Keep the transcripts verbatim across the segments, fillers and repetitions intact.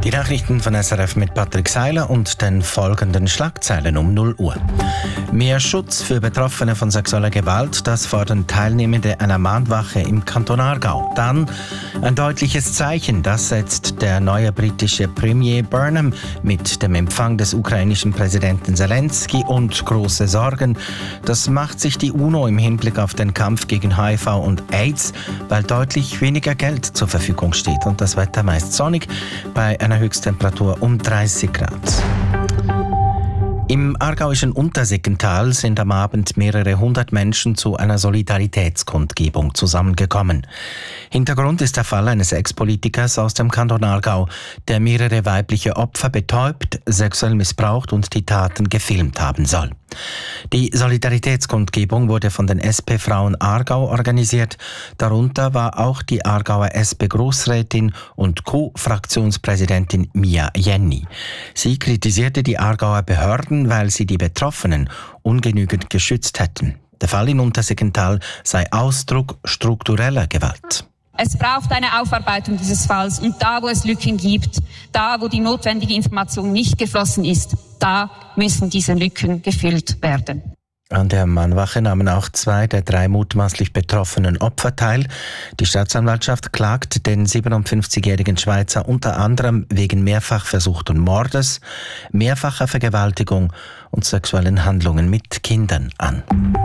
Die Nachrichten von S R F mit Patrick Seiler und den folgenden Schlagzeilen um null Uhr. Mehr Schutz für Betroffene von sexueller Gewalt, das fordern Teilnehmende einer Mahnwache im Kanton Aargau. Dann ein deutliches Zeichen, das setzt der neue britische Premier Burnham mit dem Empfang des ukrainischen Präsidenten Zelensky und große Sorgen. Das macht sich die UNO im Hinblick auf den Kampf gegen H I V und AIDS, weil deutlich weniger Geld zur Verfügung steht und das Wetter meist sonnig bei einer Höchsttemperatur um dreißig Grad. Im aargauischen Untersiggental sind am Abend mehrere hundert Menschen zu einer Solidaritätskundgebung zusammengekommen. Hintergrund ist der Fall eines Ex-Politikers aus dem Kanton Aargau, der mehrere weibliche Opfer betäubt, sexuell missbraucht und die Taten gefilmt haben soll. Die Solidaritätskundgebung wurde von den S P Frauen Aargau organisiert. Darunter war auch die Aargauer S P-Grossrätin und Co-Fraktionspräsidentin Mia Jenny. Sie kritisierte die Aargauer Behörden, weil sie die Betroffenen ungenügend geschützt hätten. Der Fall in Untersiggental sei Ausdruck struktureller Gewalt. Es braucht eine Aufarbeitung dieses Falls und da, wo es Lücken gibt, da, wo die notwendige Information nicht geflossen ist, da müssen diese Lücken gefüllt werden. An der Mahnwache nahmen auch zwei der drei mutmaßlich betroffenen Opfer teil. Die Staatsanwaltschaft klagt den siebenundfünfzigjährigen Schweizer unter anderem wegen mehrfach versuchten Mordes, mehrfacher Vergewaltigung und sexuellen Handlungen mit Kindern an.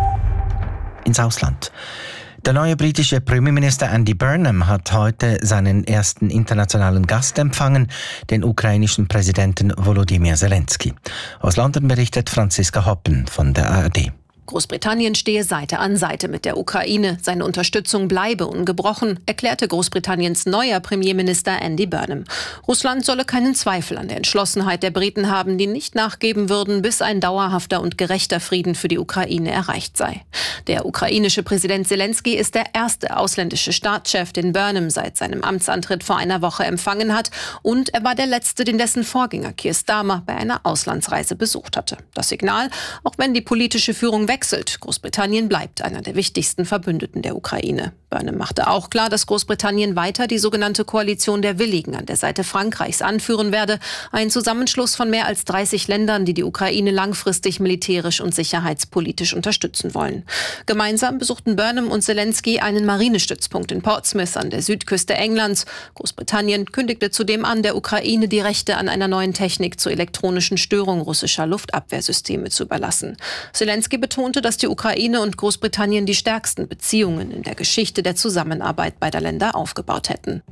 Ins Ausland. Der neue britische Premierminister Andy Burnham hat heute seinen ersten internationalen Gast empfangen, den ukrainischen Präsidenten Volodymyr Zelensky. Aus London berichtet Franziska Hoppen von der A R D. Großbritannien stehe Seite an Seite mit der Ukraine. Seine Unterstützung bleibe ungebrochen, erklärte Großbritanniens neuer Premierminister Andy Burnham. Russland solle keinen Zweifel an der Entschlossenheit der Briten haben, die nicht nachgeben würden, bis ein dauerhafter und gerechter Frieden für die Ukraine erreicht sei. Der ukrainische Präsident Zelensky ist der erste ausländische Staatschef, den Burnham seit seinem Amtsantritt vor einer Woche empfangen hat. Und er war der letzte, den dessen Vorgänger Keir Starmer bei einer Auslandsreise besucht hatte. Das Signal, auch wenn die politische Führung wechselt, Großbritannien bleibt einer der wichtigsten Verbündeten der Ukraine. Burnham machte auch klar, dass Großbritannien weiter die sogenannte Koalition der Willigen an der Seite Frankreichs anführen werde. Ein Zusammenschluss von mehr als dreißig Ländern, die die Ukraine langfristig militärisch und sicherheitspolitisch unterstützen wollen. Gemeinsam besuchten Burnham und Zelensky einen Marinestützpunkt in Portsmouth an der Südküste Englands. Großbritannien kündigte zudem an, der Ukraine die Rechte an einer neuen Technik zur elektronischen Störung russischer Luftabwehrsysteme zu überlassen. Zelensky betonte, dass die Ukraine und Großbritannien die stärksten Beziehungen in der Geschichte der Zusammenarbeit beider Länder aufgebaut hätten.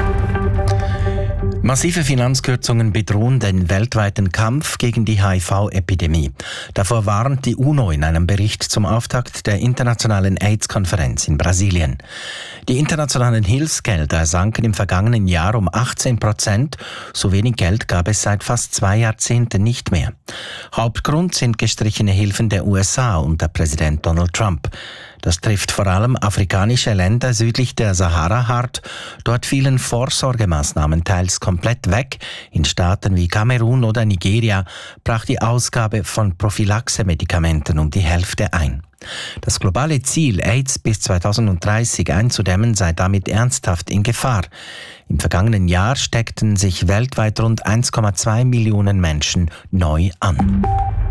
Massive Finanzkürzungen bedrohen den weltweiten Kampf gegen die H I V-Epidemie. Davor warnt die UNO in einem Bericht zum Auftakt der internationalen AIDS-Konferenz in Brasilien. Die internationalen Hilfsgelder sanken im vergangenen Jahr um achtzehn Prozent. So wenig Geld gab es seit fast zwei Jahrzehnten nicht mehr. Hauptgrund sind gestrichene Hilfen der U S A unter Präsident Donald Trump. Das trifft vor allem afrikanische Länder südlich der Sahara hart. Dort fielen Vorsorgemaßnahmen teils komplett weg. In Staaten wie Kamerun oder Nigeria brach die Ausgabe von Prophylaxe-Medikamenten um die Hälfte ein. Das globale Ziel, AIDS bis zweitausenddreißig einzudämmen, sei damit ernsthaft in Gefahr. Im vergangenen Jahr steckten sich weltweit rund eins Komma zwei Millionen Menschen neu an.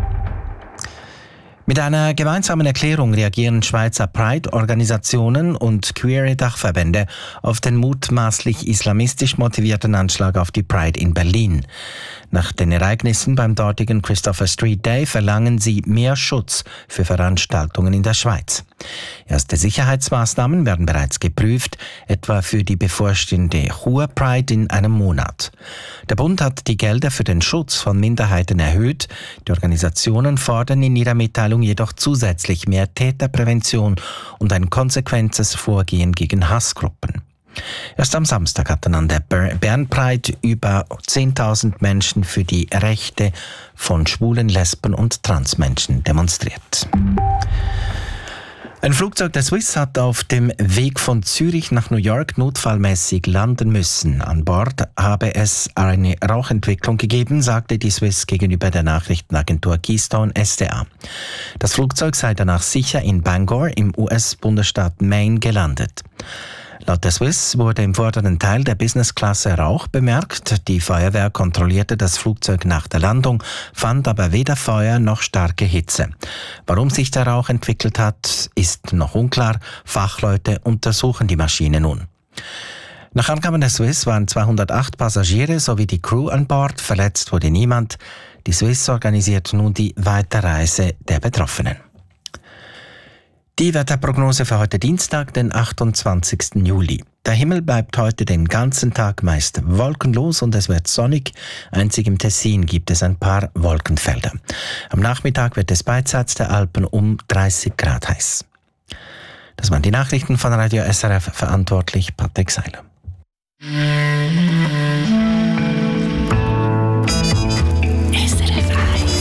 Mit einer gemeinsamen Erklärung reagieren Schweizer Pride-Organisationen und queere Dachverbände auf den mutmaßlich islamistisch motivierten Anschlag auf die Pride in Berlin. Nach den Ereignissen beim dortigen Christopher Street Day verlangen sie mehr Schutz für Veranstaltungen in der Schweiz. Erste Sicherheitsmaßnahmen werden bereits geprüft, etwa für die bevorstehende Chur Pride in einem Monat. Der Bund hat die Gelder für den Schutz von Minderheiten erhöht. Die Organisationen fordern in ihrer Mitteilung jedoch zusätzlich mehr Täterprävention und ein konsequentes Vorgehen gegen Hassgruppen. Erst am Samstag hatten an der Bern Pride über zehntausend Menschen für die Rechte von Schwulen, Lesben und Transmenschen demonstriert. Ein Flugzeug der Swiss hat auf dem Weg von Zürich nach New York notfallmäßig landen müssen. An Bord habe es eine Rauchentwicklung gegeben, sagte die Swiss gegenüber der Nachrichtenagentur Keystone S D A. Das Flugzeug sei danach sicher in Bangor im U S-Bundesstaat Maine gelandet. Laut der Swiss wurde im vorderen Teil der Business-Klasse Rauch bemerkt. Die Feuerwehr kontrollierte das Flugzeug nach der Landung, fand aber weder Feuer noch starke Hitze. Warum sich der Rauch entwickelt hat, ist noch unklar. Fachleute untersuchen die Maschine nun. Nach Angaben der Swiss waren zweihundertacht Passagiere sowie die Crew an Bord. Verletzt wurde niemand. Die Swiss organisiert nun die Weiterreise der Betroffenen. Die Wetterprognose für heute Dienstag, den achtundzwanzigsten Juli. Der Himmel bleibt heute den ganzen Tag meist wolkenlos und es wird sonnig. Einzig im Tessin gibt es ein paar Wolkenfelder. Am Nachmittag wird es beidseits der Alpen um dreißig Grad heiß. Das waren die Nachrichten von Radio S R F, verantwortlich Patrick Seiler.